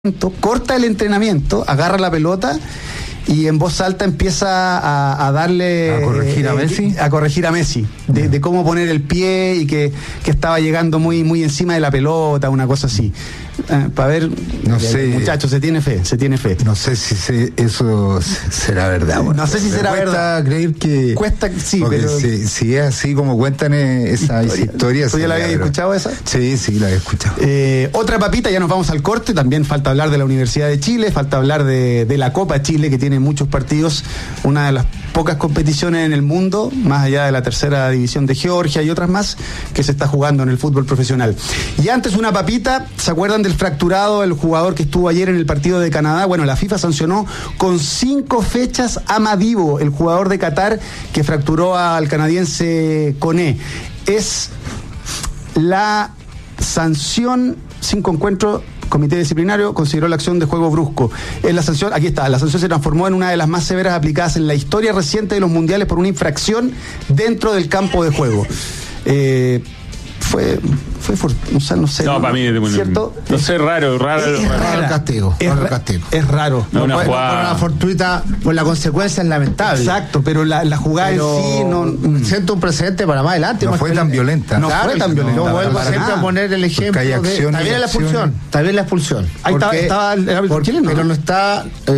corta el entrenamiento, agarra la pelota y en voz alta empieza a darle... ¿A corregir a Messi? A corregir a Messi, de cómo poner el pie y que estaba llegando muy encima de la pelota, una cosa así. Para ver, no sé, muchachos, se tiene fe. No sé si eso será verdad. No sé si será verdad. Creer que... Cuesta, sí, pero... Si es así como cuentan esas historias... ¿Tú ya la habías escuchado esa? Sí, la he escuchado. Otra papita, ya nos vamos al corte. También falta hablar de la Universidad de Chile, falta hablar de la Copa Chile, que tiene muchos partidos, una de las pocas competiciones en el mundo, más allá de la tercera división de Georgia y otras más, que se está jugando en el fútbol profesional. Y antes una papita, ¿se acuerdan del fracturado, el jugador que estuvo ayer en el partido de Canadá? Bueno, la FIFA sancionó con 5 fechas a Madibo, el jugador de Qatar que fracturó al canadiense Koné. Es la sanción, 5 encuentros. Comité disciplinario consideró la acción de juego brusco. La sanción, aquí está, la sanción se transformó en una de las más severas aplicadas en la historia reciente de los mundiales por una infracción dentro del campo de juego. No sé. No, para mí es ¿cierto? No sé, raro el castigo. Es raro. No, una jugada. Por una fortuita, por la consecuencia es lamentable. Exacto, pero la jugada en sí no. Siento un precedente para más adelante. No fue tan violenta. No fue tan violenta. Yo vuelvo siempre a poner el ejemplo. También la expulsión. Ahí estaba el árbitro chileno. Pero no está. No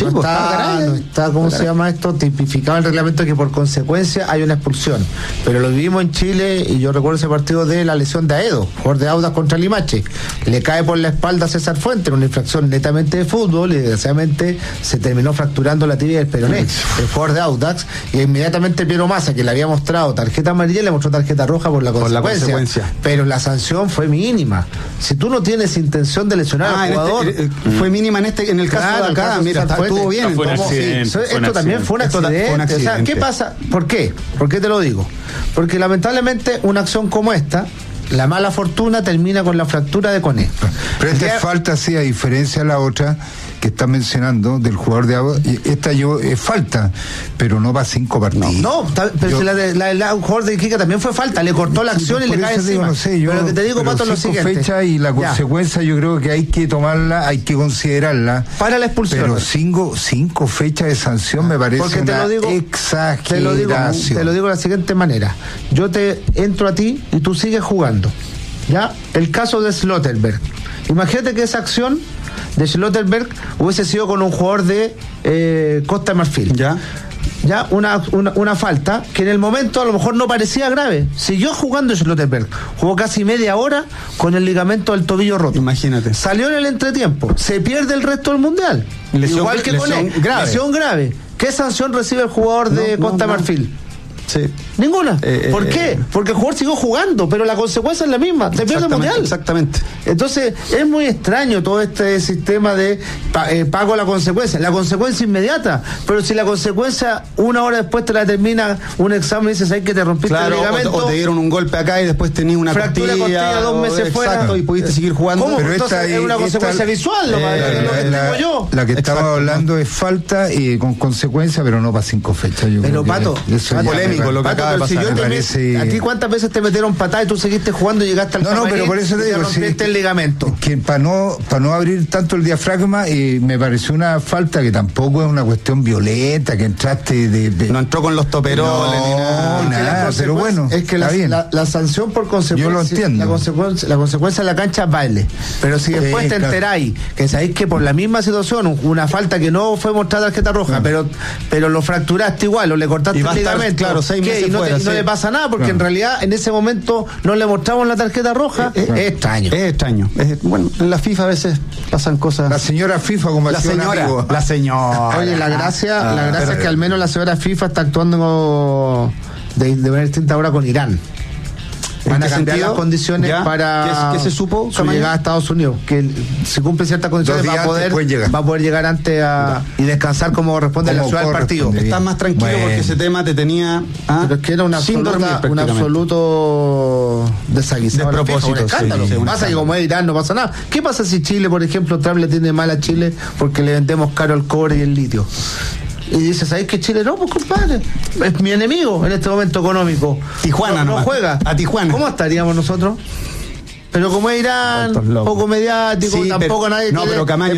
está, ¿cómo se llama esto? Tipificado en el reglamento que por consecuencia hay una expulsión. Pero lo vivimos en Chile y yo recuerdo ese partido de la lesión de Aedo, jugador de Audax contra Limache. Le cae por la espalda a César Fuentes en una infracción netamente de fútbol y desgraciadamente se terminó fracturando la tibia del peroné, el jugador de Audax, y inmediatamente Piero Massa, que le había mostrado tarjeta amarilla, le mostró tarjeta roja por la consecuencia. Pero la sanción fue mínima. Si tú no tienes intención de lesionar al jugador... fue mínima en el caso de acá, mira, estuvo bien. Esto también fue un accidente. O sea, ¿qué pasa? ¿Por qué? ¿Por qué te lo digo? Porque lamentablemente una acción como esta, la mala fortuna termina con la fractura de Koné. Pero esta es falta, sí, a diferencia de la otra que está mencionando del jugador de agua. Esta es falta, pero no va 5 partidos. Pero la jugador de Iquique también fue falta, le cortó la acción y le cae encima. No sé, pero lo que te digo, Pato, es lo siguiente. Fecha y la consecuencia yo creo que hay que tomarla, hay que considerarla. Para la expulsión. Pero 5 fechas de sanción me parece una exageración. Te lo digo de la siguiente manera. Yo te entro a ti y tú sigues jugando. ¿Ya? El caso de Slotterberg. Imagínate que esa acción de Slotterberg hubiese sido con un jugador de Costa de Marfil. Ya una falta que en el momento a lo mejor no parecía grave. Siguió jugando Slotterberg, jugó casi media hora con el ligamento del tobillo roto. Imagínate. Salió en el entretiempo, se pierde el resto del mundial. Igual que con él. Lesión grave. ¿Qué sanción recibe el jugador de Costa de Marfil? Sí. Ninguna. ¿Por qué? Porque el jugador siguió jugando, pero la consecuencia es la misma. Te pierde el mundial. Exactamente. Entonces, es muy extraño todo este sistema de pago la consecuencia inmediata. Pero si la consecuencia, una hora después te la termina un examen y dices, ¿sabes que te rompiste el ligamento? O te dieron un golpe acá y después tenías una fractura costilla 2 meses fuera. Y pudiste seguir jugando. ¿Cómo? Pero entonces es una consecuencia visual, La que estaba hablando es falta con consecuencia, pero no para 5 fechas. Pero, Pato, polémico lo que acaba de pasar. ¿A ti cuántas veces te metieron patadas y tú seguiste jugando y llegaste al pero por eso te digo, rompiste el ligamento? Que para no abrir tanto el diafragma, me pareció una falta que tampoco es una cuestión violenta, que entraste no entró con los toperoles ni nada, pero bueno, es que la sanción por consecuencia, yo lo entiendo. La consecuencia de la cancha es baile, pero si después te enteráis que sabéis que por la misma situación, una falta que no fue mostrada tarjeta roja, pero lo fracturaste igual o le cortaste el ligamento, claro, 6 meses y no le pasa nada, porque en realidad en ese momento no le mostramos la tarjeta roja. Es extraño. Es extraño. Bueno, en la FIFA a veces pasan cosas. La señora FIFA, como la señora. Oye, la gracia es que al menos la señora FIFA está actuando de manera distinta ahora con Irán. Van a cambiar las condiciones para ¿Qué se supo? Su llegada a Estados Unidos, que si cumple ciertas condiciones va a poder llegar antes y descansar como corresponde en la ciudad del partido. Estás más tranquilo porque ese tema te tenía pero es que era un absoluto despropósito. Un escándalo. Pasa que como es Irán no pasa nada. ¿Qué pasa si Chile, por ejemplo, Trump le tiene mal a Chile porque le vendemos caro el cobre y el litio? Y dice, ¿sabéis que Chile no? Pues compadre, es mi enemigo en este momento económico. Tijuana no juega. A Tijuana. ¿Cómo estaríamos nosotros? Pero como es Irán, poco mediático, sí, tampoco pero, nadie no, quiere pero Camaño